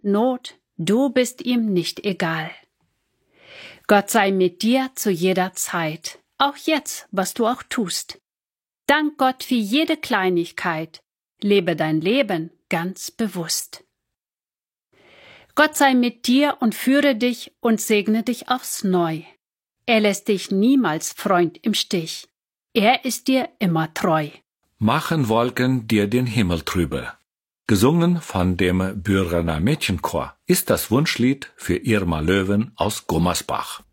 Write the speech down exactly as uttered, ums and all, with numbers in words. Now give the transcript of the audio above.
Not, du bist ihm nicht egal. Gott sei mit dir zu jeder Zeit, auch jetzt, was du auch tust. Dank Gott für jede Kleinigkeit, lebe dein Leben ganz bewusst. Gott sei mit dir und führe dich und segne dich aufs Neu. Er lässt dich niemals, Freund, im Stich. Er ist dir immer treu. Machen Wolken dir den Himmel trübe. Gesungen von dem Bürener Mädchenchor ist das Wunschlied für Irma Löwen aus Gummersbach.